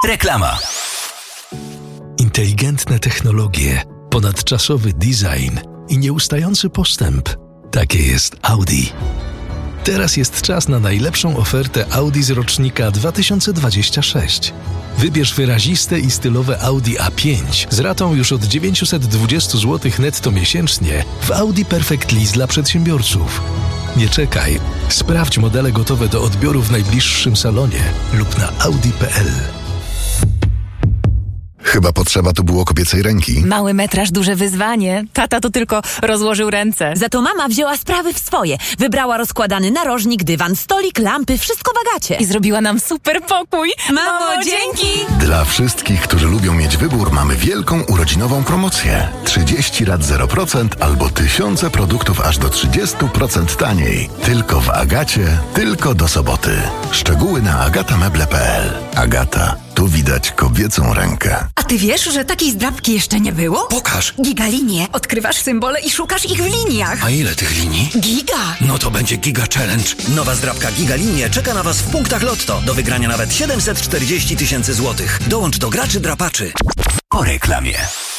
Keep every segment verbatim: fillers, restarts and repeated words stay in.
Reklama. Inteligentne technologie, ponadczasowy design i nieustający postęp. Takie jest Audi. Teraz jest czas na najlepszą ofertę Audi z rocznika dwa tysiące dwudziestego szóstego. Wybierz wyraziste i stylowe Audi A pięć z ratą już od dziewięćset dwadzieścia złotych netto miesięcznie w Audi Perfect Lease dla przedsiębiorców. Nie czekaj. Sprawdź modele gotowe do odbioru w najbliższym salonie lub na audi kropka p l. Chyba potrzeba tu było kobiecej ręki. Mały metraż, duże wyzwanie. Tata to tylko rozłożył ręce. Za to mama wzięła sprawy w swoje. Wybrała rozkładany narożnik, dywan, stolik, lampy, wszystko w Agacie. I zrobiła nam super pokój. Mamo, dzięki! Dla wszystkich, którzy lubią mieć wybór, mamy wielką urodzinową promocję. trzydzieści lat zero procent albo tysiące produktów aż do trzydzieści procent taniej. Tylko w Agacie, tylko do soboty. Szczegóły na agatameble kropka p l. Agata. Tu widać kobiecą rękę. A ty wiesz, że takiej zdrabki jeszcze nie było? Pokaż. Gigalinie. Odkrywasz symbole i szukasz ich w liniach. A ile tych linii? Giga. No to będzie Giga Challenge. Nowa zdrabka Giga Linie czeka na Was w punktach Lotto. Do wygrania nawet siedemset czterdzieści tysięcy złotych. Dołącz do graczy drapaczy. Po reklamie.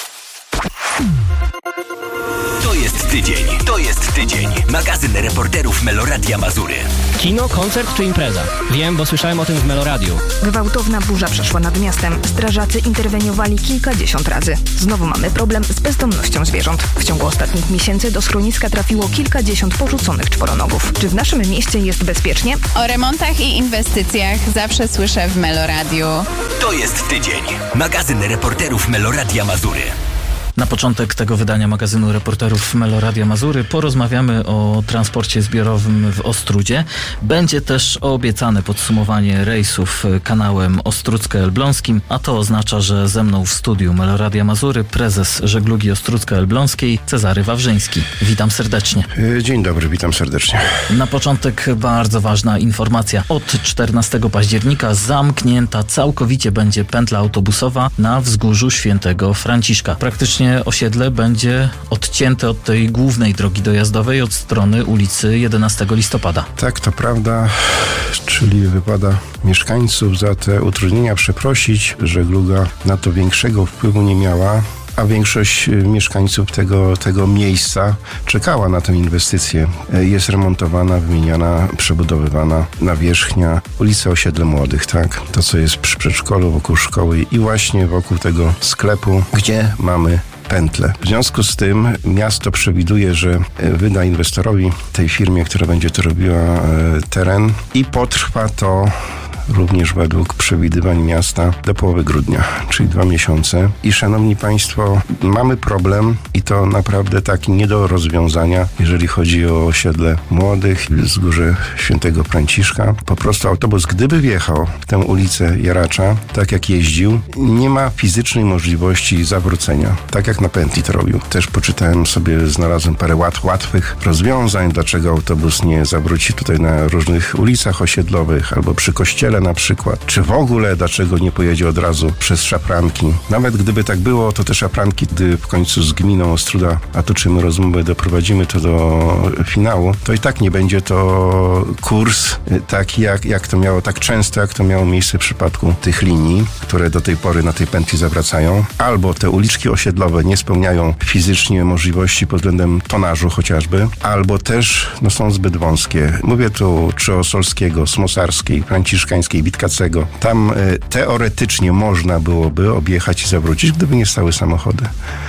To jest tydzień. To jest tydzień. Magazyn reporterów Meloradia Mazury. Kino, koncert czy impreza? Wiem, bo słyszałem o tym w Meloradiu. Gwałtowna burza przeszła nad miastem. Strażacy interweniowali kilkadziesiąt razy. Znowu mamy problem z bezdomnością zwierząt. W ciągu ostatnich miesięcy do schroniska trafiło kilkadziesiąt porzuconych czworonogów. Czy w naszym mieście jest bezpiecznie? O remontach i inwestycjach zawsze słyszę w Meloradiu. To jest tydzień. Magazyn reporterów Meloradia Mazury. Na początek tego wydania magazynu reporterów Meloradia Mazury porozmawiamy o transporcie zbiorowym w Ostródzie. Będzie też obiecane podsumowanie rejsów kanałem Ostródzko-Elbląskim, a to oznacza, że ze mną w studiu Meloradia Mazury prezes Żeglugi Ostródzko-Elbląskiej Cezary Wawrzyński. Witam serdecznie. Dzień dobry, witam serdecznie. Na początek bardzo ważna informacja. Od czternastego października zamknięta całkowicie będzie pętla autobusowa na Wzgórzu Świętego Franciszka. Praktycznie osiedle będzie odcięte od tej głównej drogi dojazdowej od strony ulicy jedenastego listopada. Tak, to prawda, czyli wypada mieszkańców za te utrudnienia przeprosić. Żegluga na to większego wpływu nie miała, a większość mieszkańców tego, tego miejsca czekała na tę inwestycję. Jest remontowana, wymieniana, przebudowywana nawierzchnia, ulica Osiedle Młodych, tak? To, co jest przy przedszkolu, wokół szkoły i właśnie wokół tego sklepu, gdzie mamy pętlę. W związku z tym miasto przewiduje, że wyda inwestorowi, tej firmie, która będzie to robiła, teren i potrwa to również według przewidywań miasta do połowy grudnia, czyli dwa miesiące. I szanowni państwo, mamy problem i to naprawdę taki nie do rozwiązania, jeżeli chodzi o osiedle młodych, Wzgórze Świętego Franciszka. Po prostu autobus, gdyby wjechał w tę ulicę Jaracza, tak jak jeździł, nie ma fizycznej możliwości zawrócenia, tak jak na pętli to robił. Też poczytałem sobie, znalazłem parę łat, łatwych rozwiązań, dlaczego autobus nie zawróci tutaj na różnych ulicach osiedlowych albo przy kościele na przykład, czy w ogóle dlaczego nie pojedzie od razu przez Szafranki. Nawet gdyby tak było, to te Szafranki, gdy w końcu z gminą Ostróda, a toczymy rozmowę, doprowadzimy to do finału, to i tak nie będzie to kurs taki, jak, jak to miało, tak często, jak to miało miejsce w przypadku tych linii, które do tej pory na tej pętli zawracają. Albo te uliczki osiedlowe nie spełniają fizycznie możliwości pod względem tonażu chociażby, albo też no, są zbyt wąskie. Mówię tu czy o Solskiego, Smosarskiej, Franciszkańskiej, Witkacego. Tam y, teoretycznie można byłoby objechać i zawrócić, gdyby nie stały samochody.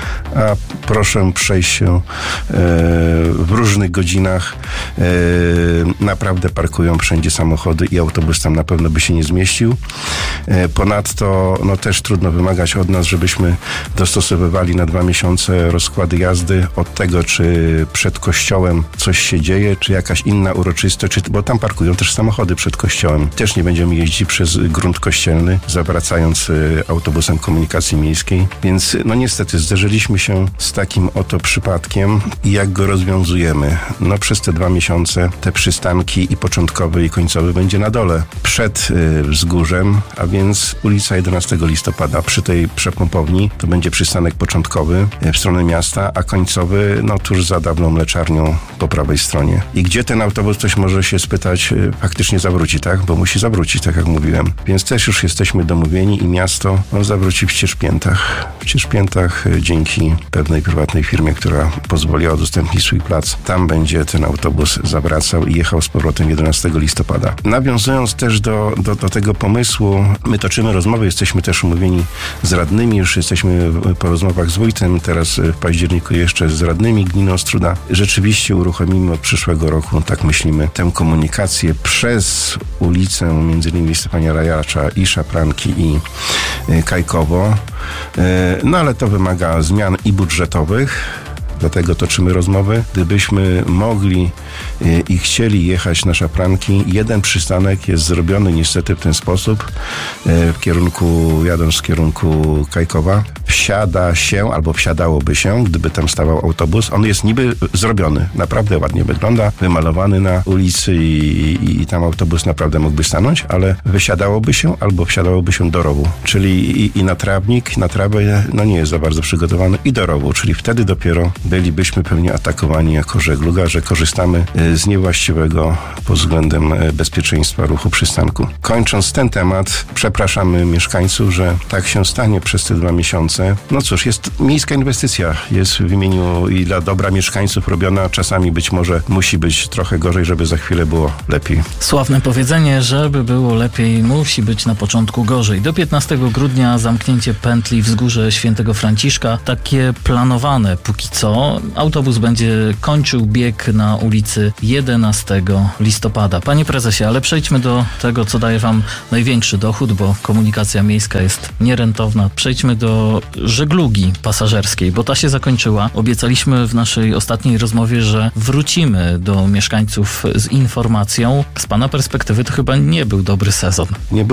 A proszę przejść się y, w różnych godzinach. Y, naprawdę parkują wszędzie samochody i autobus tam na pewno by się nie zmieścił. Y, ponadto no, też trudno wymagać od nas, żebyśmy dostosowywali na dwa miesiące rozkłady jazdy od tego, czy przed kościołem coś się dzieje, czy jakaś inna uroczystość, czy, bo tam parkują też samochody przed kościołem. Też nie będziemy jeździć przez grunt kościelny, zawracając y, autobusem komunikacji miejskiej. Więc no niestety zderzyliśmy mierzymy się z takim oto przypadkiem i jak go rozwiązujemy. No przez te dwa miesiące te przystanki i początkowy i końcowy będzie na dole, przed y, wzgórzem, a więc ulica jedenastego listopada. Przy tej przepompowni to będzie przystanek początkowy y, w stronę miasta, a końcowy no tuż za dawną mleczarnią po prawej stronie. I gdzie ten autobus, ktoś może się spytać, y, faktycznie zawróci, tak? Bo musi zawrócić, tak jak mówiłem. Więc też już jesteśmy domówieni i miasto no, zawróci w Cieszpiętach. W Cieszpiętach y, dzięki pewnej prywatnej firmie, która pozwoliła udostępnić swój plac. Tam będzie ten autobus zawracał i jechał z powrotem jedenastego listopada. Nawiązując też do, do, do tego pomysłu, my toczymy rozmowy, jesteśmy też umówieni z radnymi, już jesteśmy po rozmowach z wójtem, teraz w październiku jeszcze z radnymi gminy Ostróda. Rzeczywiście uruchomimy od przyszłego roku, tak myślimy, tę komunikację przez ulicę między innymi Stefania Rajacza i Szapranki i Kajkowo. No ale to wymaga zmian i budżetowych. Dlatego toczymy rozmowy. Gdybyśmy mogli i chcieli jechać na Szapranki, jeden przystanek jest zrobiony niestety w ten sposób, w kierunku, jadąc w kierunku Kajkowa, wsiada się, albo wsiadałoby się, gdyby tam stawał autobus. On jest niby zrobiony, naprawdę ładnie wygląda, wymalowany na ulicy i, i, i tam autobus naprawdę mógłby stanąć, ale wysiadałoby się, albo wsiadałoby się do rowu, czyli i, i na trawnik, na trawę, no nie jest za bardzo przygotowany, i do rowu, czyli wtedy dopiero bylibyśmy pewnie atakowani jako żegluga, że korzystamy z niewłaściwego pod względem bezpieczeństwa ruchu przystanku. Kończąc ten temat, przepraszamy mieszkańców, że tak się stanie przez te dwa miesiące. No cóż, jest miejska inwestycja, jest w imieniu i dla dobra mieszkańców robiona. Czasami być może musi być trochę gorzej, żeby za chwilę było lepiej. Sławne powiedzenie, żeby było lepiej, musi być na początku gorzej. Do piętnastego grudnia zamknięcie pętli Wzgórze Świętego Franciszka, takie planowane póki co. Autobus będzie kończył bieg na ulicy jedenastego listopada. Panie prezesie, ale przejdźmy do tego, co daje wam największy dochód, bo komunikacja miejska jest nierentowna. Przejdźmy do żeglugi pasażerskiej, bo ta się zakończyła. Obiecaliśmy w naszej ostatniej rozmowie, że wrócimy do mieszkańców z informacją. Z pana perspektywy to chyba nie był dobry sezon. Nie był